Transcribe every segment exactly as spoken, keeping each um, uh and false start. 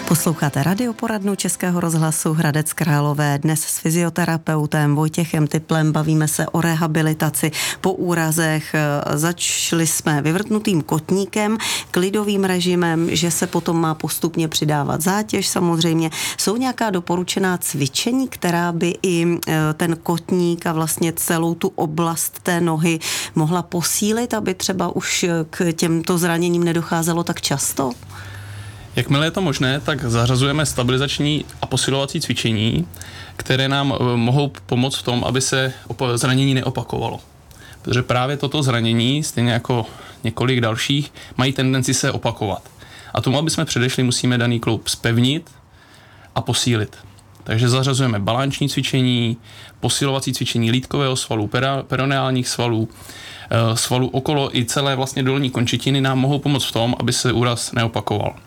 Posloucháte radioporadnu Českého rozhlasu Hradec Králové. Dnes s fyzioterapeutem Vojtěchem Typlem bavíme se o rehabilitaci po úrazech. Začali jsme vyvrtnutým kotníkem, klidovým režimem, že se potom má postupně přidávat zátěž. Samozřejmě jsou nějaká doporučená cvičení, která by i ten kotník a vlastně celou tu oblast té nohy mohla posílit, aby třeba už k těmto zraněním nedocházelo tak často? Jakmile je to možné, tak zařazujeme stabilizační a posilovací cvičení, které nám mohou pomoct v tom, aby se zranění neopakovalo. Protože právě toto zranění, stejně jako několik dalších, mají tendenci se opakovat. A tomu, aby jsme předešli, musíme daný kloub zpevnit a posílit. Takže zařazujeme balanční cvičení, posilovací cvičení lýtkového svalu, peroneálních svalů, svalů okolo i celé vlastně dolní končetiny nám mohou pomoct v tom, aby se úraz neopakoval.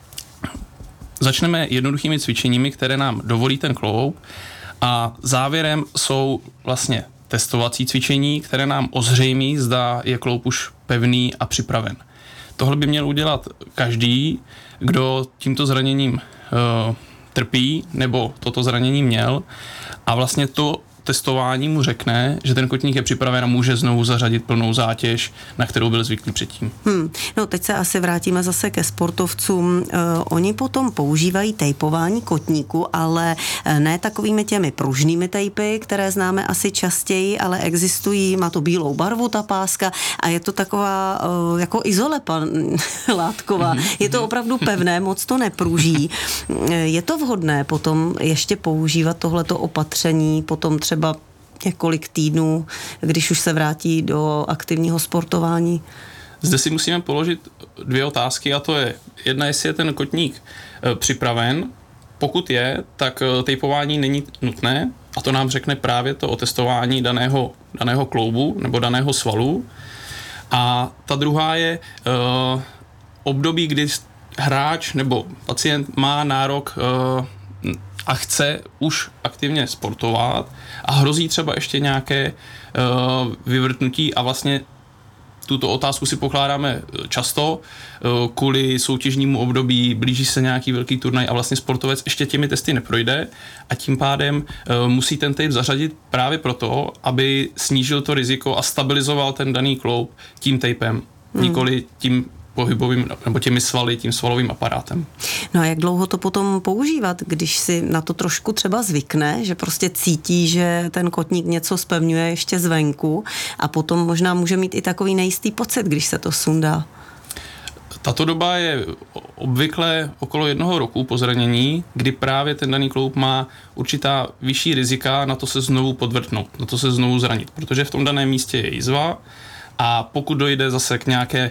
Začneme jednoduchými cvičeními, které nám dovolí ten kloub, a závěrem jsou vlastně testovací cvičení, které nám ozřejmí, zda je kloub už pevný a připraven. Tohle by měl udělat každý, kdo tímto zraněním uh, trpí nebo toto zranění měl, a vlastně to testování mu řekne, že ten kotník je připraven a může znovu zařadit plnou zátěž, na kterou byl zvyklý předtím. Hmm. No teď se asi vrátíme zase ke sportovcům. Uh, oni potom používají tejpování kotníku, ale ne takovými těmi pružnými tejpy, které známe asi častěji, ale existují, má to bílou barvu ta páska a je to taková uh, jako izolepa látková. Je to opravdu pevné, moc to nepruží. Je to vhodné potom ještě používat tohleto opatření, potom třeba třeba několik týdnů, když už se vrátí do aktivního sportování? Zde si musíme položit dvě otázky, a to je jedna, jestli je ten kotník připraven. Pokud je, tak tejpování není nutné, a to nám řekne právě to otestování daného, daného kloubu nebo daného svalu. A ta druhá je uh, období, kdy hráč nebo pacient má nárok uh, a chce už aktivně sportovat a hrozí třeba ještě nějaké uh, vyvrtnutí, a vlastně tuto otázku si pokládáme často uh, kvůli soutěžnímu období, blíží se nějaký velký turnaj a vlastně sportovec ještě těmi testy neprojde a tím pádem uh, musí ten tape zařadit právě proto, aby snížil to riziko a stabilizoval ten daný kloub tím tapem, hmm. nikoli tím pohybovým, nebo těmi svaly, tím svalovým aparátem. No a jak dlouho to potom používat, když si na to trošku třeba zvykne, že prostě cítí, že ten kotník něco zpevňuje ještě zvenku, a potom možná může mít i takový nejistý pocit, když se to sundá? Tato doba je obvykle okolo jednoho roku po zranění, kdy právě ten daný kloub má určitá vyšší rizika na to se znovu podvrtnout, na to se znovu zranit, protože v tom daném místě je jizva, a pokud dojde zase k nějaké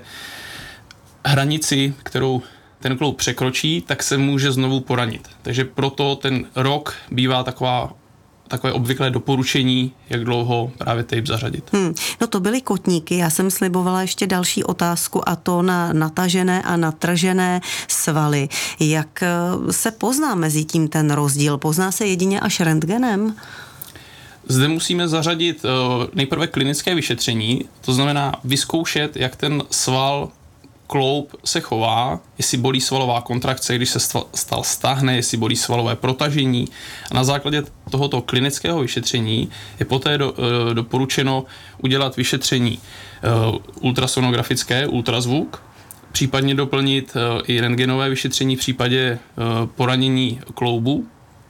hranici, kterou ten kloub překročí, tak se může znovu poranit. Takže proto ten rok bývá taková, takové obvyklé doporučení, jak dlouho právě tape zařadit. Hmm. No to byly kotníky, já jsem slibovala ještě další otázku, a to na natažené a natržené svaly. Jak se pozná mezi tím ten rozdíl? Pozná se jedině až rentgenem? Zde musíme zařadit uh, nejprve klinické vyšetření, to znamená vyzkoušet, jak ten sval kloub se chová, jestli bolí svalová kontrakce, když se stal stáhne, jestli bolí svalové protažení. A na základě tohoto klinického vyšetření je poté do, e, doporučeno udělat vyšetření e, ultrasonografické, ultrazvuk, případně doplnit e, i rentgenové vyšetření v případě e, poranění kloubu.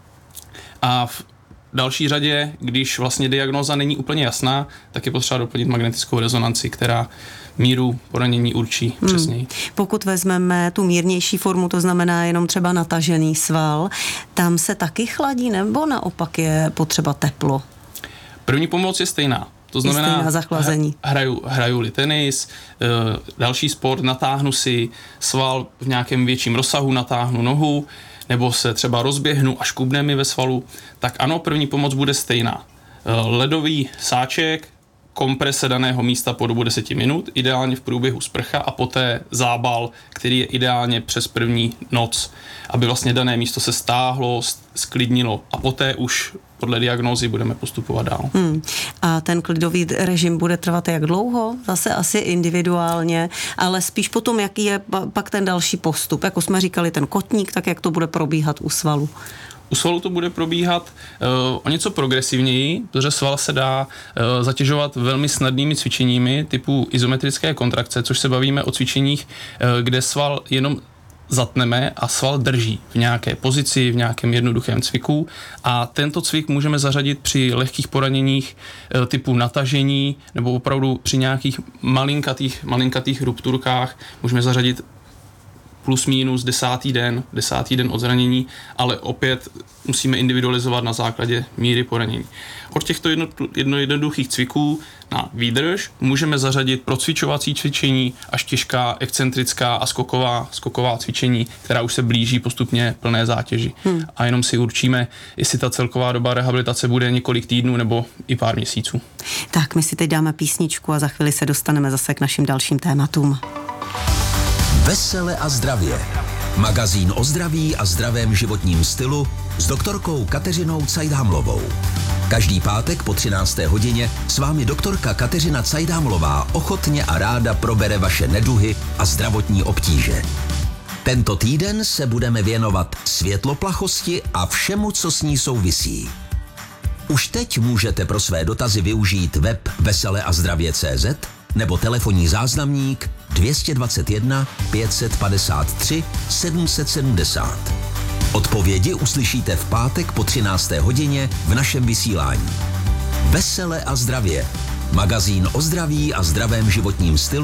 A v další řadě, když vlastně diagnóza není úplně jasná, tak je potřeba doplnit magnetickou rezonanci, která míru poranění určí přesněji. Hmm. Pokud vezmeme tu mírnější formu, to znamená jenom třeba natažený sval, tam se taky chladí, nebo naopak je potřeba teplo? První pomoc je stejná. To znamená, zachlazení. Hraju, hraju-li tenis, další sport, natáhnu si sval v nějakém větším rozsahu, natáhnu nohu, nebo se třeba rozběhnu a škubne mi ve svalu, tak ano, první pomoc bude stejná. Ledový sáček, komprese daného místa po dobu deseti minut, ideálně v průběhu sprcha a poté zábal, který je ideálně přes první noc, aby vlastně dané místo se stáhlo, sklidnilo a poté už podle diagnózy budeme postupovat dál. Hmm. A ten klidový režim bude trvat jak dlouho? Zase asi individuálně, ale spíš potom, jaký je pak ten další postup. Jako jsme říkali, ten kotník, tak jak to bude probíhat u svalu? U svalu to bude probíhat uh, o něco progresivněji, protože sval se dá uh, zatěžovat velmi snadnými cvičeními typu izometrické kontrakce, což se bavíme o cvičeních, uh, kde sval jenom zatneme a sval drží v nějaké pozici, v nějakém jednoduchém cviku a tento cvik můžeme zařadit při lehkých poraněních uh, typu natažení nebo opravdu při nějakých malinkatých, malinkatých rupturkách můžeme zařadit plus minus desátý den, desátý den od zranění, ale opět musíme individualizovat na základě míry poranění. Od těchto jedno, jedno jednoduchých cviků na výdrž můžeme zařadit procvičovací cvičení až těžká, excentrická a skoková, skoková cvičení, která už se blíží postupně plné zátěži. Hmm. A jenom si určíme, jestli ta celková doba rehabilitace bude několik týdnů nebo i pár měsíců. Tak, my si teď dáme písničku a za chvíli se dostaneme zase k našim dalším tématům. Vesele a zdravě. Magazín o zdraví a zdravém životním stylu s doktorkou Kateřinou Cajdámlovou. Každý pátek po třinácté hodině s vámi doktorka Kateřina Cajdámlová ochotně a ráda probere vaše neduhy a zdravotní obtíže. Tento týden se budeme věnovat světloplachosti a všemu, co s ní souvisí. Už teď můžete pro své dotazy využít web vesele a zdravě tečka cé zet nebo telefonní záznamník dvě stě dvacet jedna pět set padesát tři sedm set sedmdesát. Odpovědi uslyšíte v pátek po třinácté hodině v našem vysílání. Vesele a zdravě. Magazín o zdraví a zdravém životním stylu